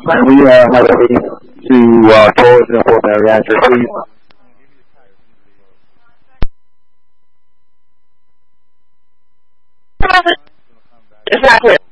Can we have a meeting to close the format reactor, please? It's not clear.